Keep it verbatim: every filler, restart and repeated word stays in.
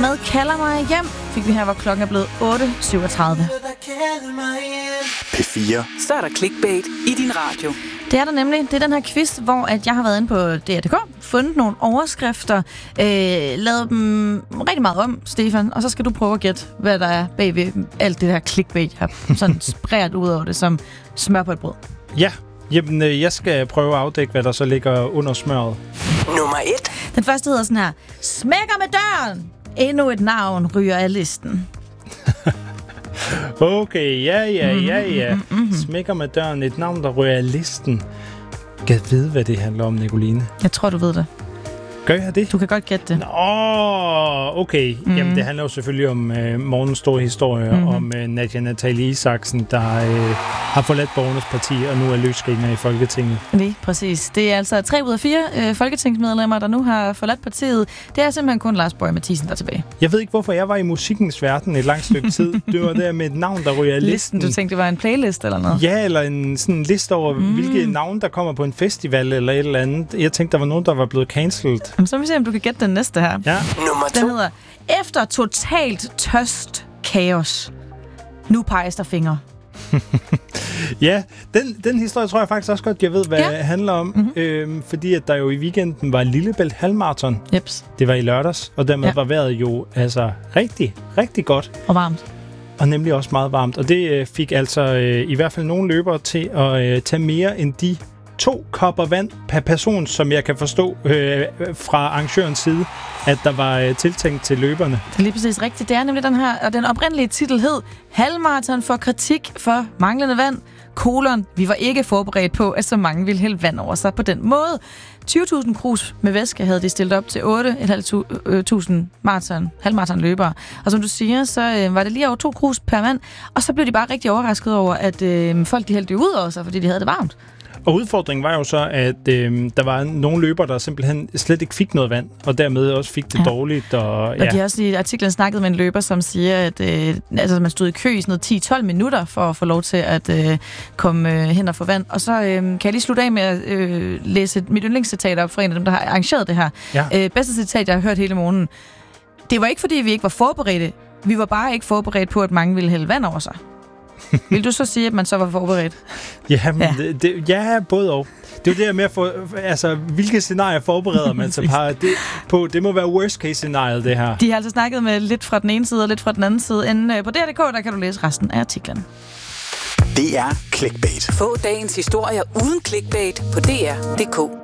med Kalder mig hjem fik vi her, hvor klokken er blevet otte syvogtredive. P fire. Så er der clickbait i din radio. Det er der nemlig. Det er den her quiz, hvor at jeg har været inde på D R punktum d k, fundet nogle overskrifter, øh, lavet dem rigtig meget om, Stefan, og så skal du prøve at gætte, hvad der er bagved alt det her clickbait, jeg har sådan spredt ud over det som smør på et brød. Ja, jamen, jeg skal prøve at afdække, hvad der så ligger under smøret. Nummer et. Den første hedder sådan her: smækker med døren! Endnu et navn ryger af listen. Okay, ja, ja, ja, ja. Mm-hmm. Smækker med døren, et navn, der rører af listen. Kan jeg vide, hvad det handler om, Nicoline? Jeg tror, du ved det. Gør jeg det? Du kan godt gætte det. Nå, okay. Mm. Jamen, det handler jo selvfølgelig om øh, morgens store historie, mm. om øh, Nadia Nathalie Isaksen, der øh, har forladt Borgernes Parti, og nu er løsgænger i Folketinget. Lige præcis. Det er altså tre ud af fire øh, folketingsmedlemmer, der nu har forladt partiet. Det er simpelthen kun Lars Boje Mathiesen, der er tilbage. Jeg ved ikke, hvorfor jeg var i musikkens verden et langt stykke tid. Det var der med et navn, der ryger af listen. Listen. Du tænkte, det var en playlist eller noget? Ja, eller en sådan en liste over, mm. hvilke navn, der kommer på en festival eller et eller andet. Jeg tænkte, der var nogen, der var blevet cancelled. Jamen, så vil vi se, om du kan gætte den næste her. Ja. Nummer to. Den hedder: efter totalt tørst kaos. Nu peges der fingre. Ja, den, den historie tror jeg faktisk også godt, jeg ved, hvad ja. det handler om. Mm-hmm. Øhm, fordi at der jo i weekenden var Lillebælt halvmarathon. Jeps. Det var i lørdags, og dermed ja. var vejret jo altså rigtig, rigtig godt. Og varmt. Og nemlig også meget varmt. Og det øh, fik altså øh, i hvert fald nogle løbere til at øh, tage mere end de to kopper vand per person, som jeg kan forstå øh, fra arrangørens side, at der var øh, tiltænkt til løberne. Det er lige præcis rigtigt. Det er nemlig den her, og den oprindelige titel hed: halvmarathon for kritik for manglende vand, kolon, vi var ikke forberedt på, at så mange ville hælde vand over sig på den måde. tyve tusind krus med væske havde de stillet op til otte tusind fem hundrede maraton, halvmaraton løbere. Og som du siger, så øh, var det lige over to krus per mand, og så blev de bare rigtig overrasket over, at øh, folk de hældte det ud over sig, fordi de havde det varmt. Og udfordringen var jo så, at øh, der var nogle løbere, der simpelthen slet ikke fik noget vand, og dermed også fik det ja. dårligt. Og, ja. og de har også i artiklen snakket med en løber, som siger, at øh, altså, man stod i kø i sådan noget ti til tolv minutter for at få lov til at øh, komme øh, hen og få vand. Og så øh, kan jeg lige slutte af med at øh, læse mit yndlingscitat op fra en af dem, der har arrangeret det her. Ja. Øh, bedste citat, jeg har hørt hele morgenen. Det var ikke, fordi vi ikke var forberedte. Vi var bare ikke forberedt på, at mange ville hælde vand over sig. Vil du så sige, at man så var forberedt? Jamen, ja, det, det, ja både og. Det er jo det her med at få, altså, hvilke scenarier forbereder man sig det, på? Det må være worst case scenario, det her. De har altså snakket med lidt fra den ene side og lidt fra den anden side. Inde på D R punktum d k, der kan du læse resten af artiklen. Det er clickbait. Få dagens historier uden clickbait på D R punktum d k.